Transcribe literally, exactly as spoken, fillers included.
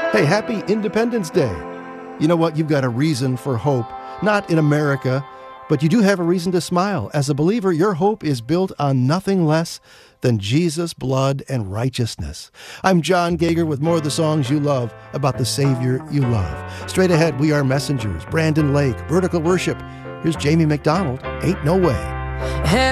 Hey, happy Independence Day. You know what? You've got a reason for hope. Not in America, but you do have a reason to smile. As a believer, your hope is built on nothing less than Jesus' blood and righteousness. I'm John Gager with more of the songs you love about the Savior you love. Straight ahead, we are Messengers, Brandon Lake, Vertical Worship. Here's Jamie McDonald, Ain't No Way.